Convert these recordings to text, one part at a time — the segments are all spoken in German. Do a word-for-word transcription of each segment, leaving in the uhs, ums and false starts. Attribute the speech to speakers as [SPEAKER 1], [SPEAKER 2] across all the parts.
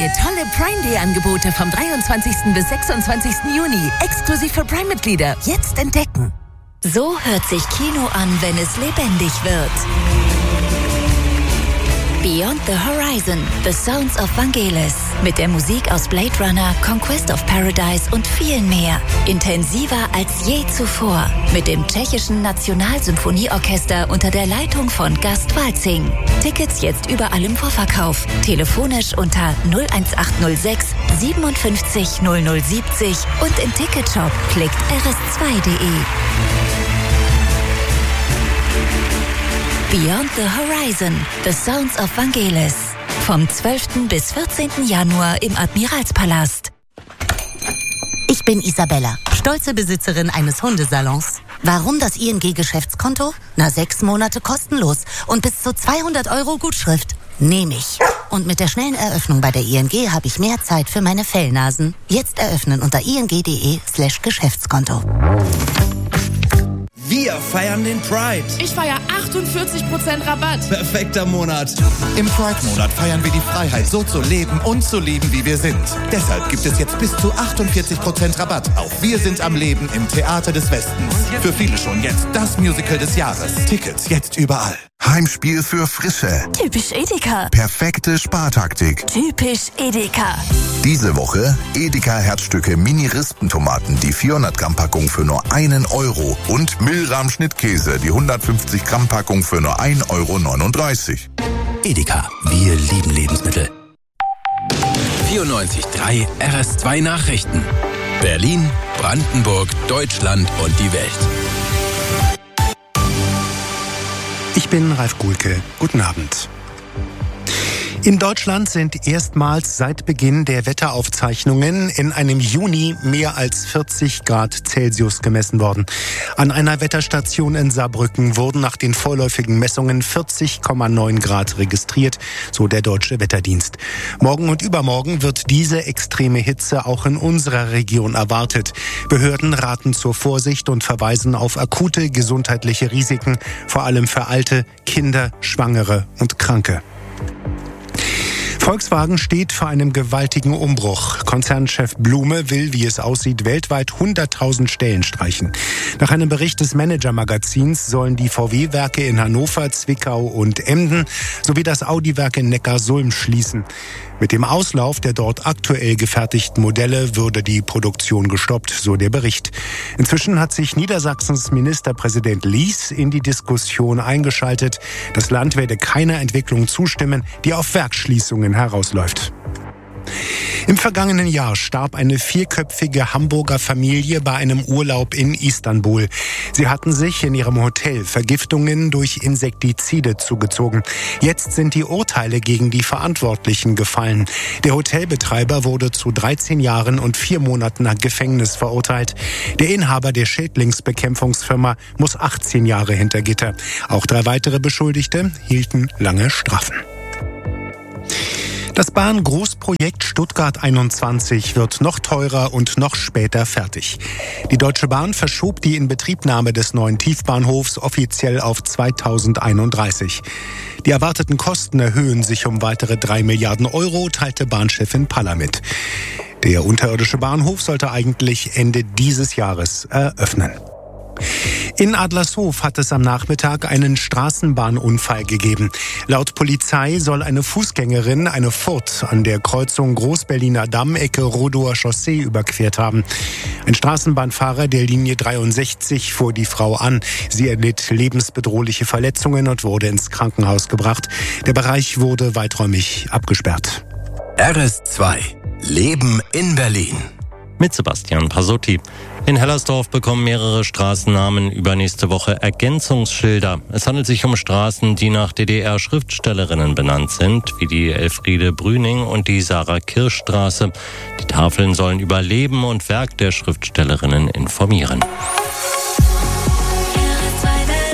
[SPEAKER 1] Neue tolle Prime Day Angebote vom dreiundzwanzigsten bis sechsundzwanzigsten Juni. Exklusiv für Prime-Mitglieder. Jetzt entdecken.
[SPEAKER 2] So hört sich Kino an, wenn es lebendig wird. Beyond the Horizon, The Sounds of Vangelis. Mit der Musik aus Blade Runner, Conquest of Paradise und viel mehr. Intensiver als je zuvor. Mit dem tschechischen Nationalsymphonieorchester unter der Leitung von Gast Walzing. Tickets jetzt überall im Vorverkauf. Telefonisch unter null eins acht null sechs siebenundfünfzig null null siebzig und im Ticketshop klickt r s zwei punkt d e. Beyond the Horizon, The Sounds of Vangelis. Vom zwölften bis vierzehnten Januar im Admiralspalast.
[SPEAKER 3] Ich bin Isabella, stolze Besitzerin eines Hundesalons. Warum das I N G-Geschäftskonto? Na, sechs Monate kostenlos und bis zu zweihundert Euro Gutschrift. Nehme ich. Und mit der schnellen Eröffnung bei der I N G habe ich mehr Zeit für meine Fellnasen. Jetzt eröffnen unter ing.de slash Geschäftskonto.
[SPEAKER 4] Wir feiern den Pride.
[SPEAKER 5] Ich feiere achtundvierzig Prozent Rabatt.
[SPEAKER 4] Perfekter Monat.
[SPEAKER 6] Im Pride-Monat feiern wir die Freiheit, so zu leben und zu lieben, wie wir sind. Deshalb gibt es jetzt bis zu achtundvierzig Prozent Rabatt. Auch Wir sind am Leben im Theater des Westens. Für viele schon jetzt das Musical des Jahres. Tickets jetzt überall.
[SPEAKER 7] Heimspiel für Frische.
[SPEAKER 2] Typisch Edeka.
[SPEAKER 7] Perfekte Spartaktik.
[SPEAKER 2] Typisch Edeka.
[SPEAKER 7] Diese Woche Edeka Herzstücke Mini-Rispentomaten, die vierhundert Gramm Packung für nur einen Euro. Und Milram Schnittkäse, die hundertfünfzig Gramm Packung für nur ein Euro neununddreißig.
[SPEAKER 8] Edeka, wir lieben Lebensmittel. vierundneunzig Komma drei R S zwei Nachrichten. Berlin, Brandenburg, Deutschland und die Welt.
[SPEAKER 9] Ich bin Ralf Guhlke. Guten Abend. In Deutschland sind erstmals seit Beginn der Wetteraufzeichnungen in einem Juni mehr als vierzig Grad Celsius gemessen worden. An einer Wetterstation in Saarbrücken wurden nach den vorläufigen Messungen vierzig Komma neun Grad registriert, so der Deutsche Wetterdienst. Morgen und übermorgen wird diese extreme Hitze auch in unserer Region erwartet. Behörden raten zur Vorsicht und verweisen auf akute gesundheitliche Risiken, vor allem für Alte, Kinder, Schwangere und Kranke. Volkswagen steht vor einem gewaltigen Umbruch. Konzernchef Blume will, wie es aussieht, weltweit hunderttausend Stellen streichen. Nach einem Bericht des Manager-Magazins sollen die V W-Werke in Hannover, Zwickau und Emden sowie das Audi-Werk in Neckarsulm schließen. Mit dem Auslauf der dort aktuell gefertigten Modelle würde die Produktion gestoppt, so der Bericht. Inzwischen hat sich Niedersachsens Ministerpräsident Lies in die Diskussion eingeschaltet. Das Land werde keiner Entwicklung zustimmen, die auf Werksschließungen herausläuft. Im vergangenen Jahr starb eine vierköpfige Hamburger Familie bei einem Urlaub in Istanbul. Sie hatten sich in ihrem Hotel Vergiftungen durch Insektizide zugezogen. Jetzt sind die Urteile gegen die Verantwortlichen gefallen. Der Hotelbetreiber wurde zu dreizehn Jahren und vier Monaten Gefängnis verurteilt. Der Inhaber der Schädlingsbekämpfungsfirma muss achtzehn Jahre hinter Gitter. Auch drei weitere Beschuldigte hielten lange Strafen. Das Bahn-Großprojekt Stuttgart einundzwanzig wird noch teurer und noch später fertig. Die Deutsche Bahn verschob die Inbetriebnahme des neuen Tiefbahnhofs offiziell auf zweitausendeinunddreißig. Die erwarteten Kosten erhöhen sich um weitere drei Milliarden Euro, teilte Bahnchefin Paller mit. Der unterirdische Bahnhof sollte eigentlich Ende dieses Jahres eröffnen. In Adlershof hat es am Nachmittag einen Straßenbahnunfall gegeben. Laut Polizei soll eine Fußgängerin eine Furt an der Kreuzung Großberliner Damm, Ecke Rodower Chaussee überquert haben. Ein Straßenbahnfahrer der Linie dreiundsechzig fuhr die Frau an. Sie erlitt lebensbedrohliche Verletzungen und wurde ins Krankenhaus gebracht. Der Bereich wurde weiträumig abgesperrt.
[SPEAKER 8] R S zwei. Leben in Berlin.
[SPEAKER 10] Mit Sebastian Pasotti. In Hellersdorf bekommen mehrere Straßennamen übernächste Woche Ergänzungsschilder. Es handelt sich um Straßen, die nach D D R-Schriftstellerinnen benannt sind, wie die Elfriede Brüning und die Sarah Kirsch Straße. Die Tafeln sollen über Leben und Werk der Schriftstellerinnen informieren.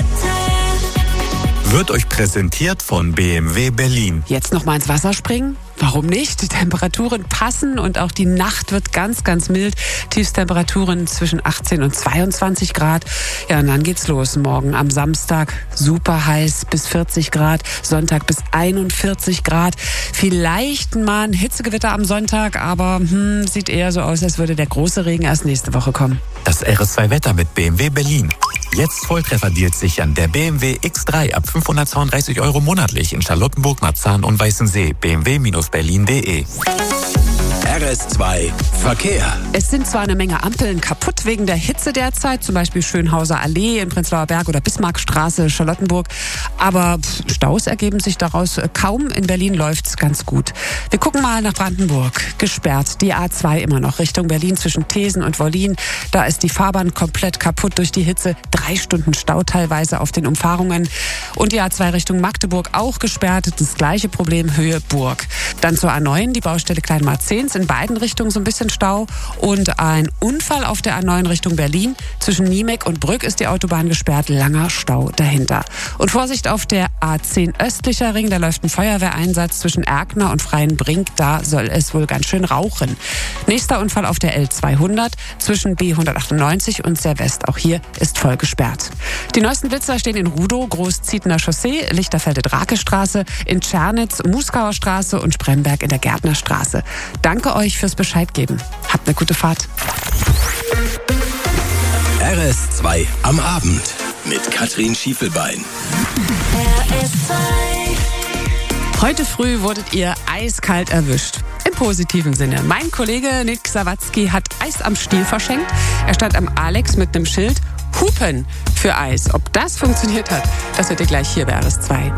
[SPEAKER 11] Wird euch präsentiert von B M W Berlin.
[SPEAKER 12] Jetzt noch mal ins Wasser springen?
[SPEAKER 11] warum nicht? Die Temperaturen passen und auch die Nacht wird ganz, ganz mild. Tiefstemperaturen zwischen achtzehn und zweiundzwanzig Grad. Ja, und dann geht's los. Morgen am Samstag super heiß bis vierzig Grad. Sonntag bis einundvierzig Grad. Vielleicht mal ein Hitzegewitter am Sonntag, aber hm, sieht eher so aus, als würde der große Regen erst nächste Woche kommen.
[SPEAKER 12] Das R S zwei Wetter mit B M W Berlin. Jetzt Volltreffer-Deals sichern. Der B M W X drei ab fünfhundertzweiunddreißig Euro monatlich in Charlottenburg, Marzahn und Weißensee. b m w Bindestrich berlin punkt de.
[SPEAKER 8] R S zwei Verkehr.
[SPEAKER 11] Es sind zwar eine Menge Ampeln kaputt wegen der Hitze derzeit, zum Beispiel Schönhauser Allee in Prenzlauer Berg oder Bismarckstraße, Charlottenburg, aber Staus ergeben sich daraus kaum. In Berlin läuft's ganz gut. Wir gucken mal nach Brandenburg. Gesperrt die A zwei immer noch Richtung Berlin zwischen Thesen und Wollin. Da ist die Fahrbahn komplett kaputt durch die Hitze. Drei Stunden Stau teilweise auf den Umfahrungen. Und die A zwei Richtung Magdeburg auch gesperrt. Das gleiche Problem Höhe Burg. Dann zur A neun, die Baustelle Kleinmarzehns. In beiden Richtungen so ein bisschen Stau und ein Unfall auf der A neun Richtung Berlin. Zwischen Niemek und Brück ist die Autobahn gesperrt, langer Stau dahinter. Und Vorsicht auf der A zehn östlicher Ring, da läuft ein Feuerwehreinsatz zwischen Erkner und Freienbrink, da soll es wohl ganz schön rauchen. Nächster Unfall auf der L zweihundert zwischen B hundertachtundneunzig und Servest, auch hier ist voll gesperrt. Die neuesten Blitzer stehen in Rudow, Großzietner Chaussee, Lichterfelde-Drakestraße, in Tschernitz, Muskauer Straße und Spremberg in der Gärtnerstraße. Danke euch fürs Bescheid geben. Habt eine gute Fahrt.
[SPEAKER 8] R S zwei am Abend mit Katrin Schiefelbein.
[SPEAKER 11] R S zwei. Heute früh wurdet ihr eiskalt erwischt. Im positiven Sinne. Mein Kollege Nick Sawatzki hat Eis am Stiel verschenkt. Er stand am Alex mit einem Schild Hupen für Eis. Ob das funktioniert hat, das hört ihr gleich hier bei R S zwei.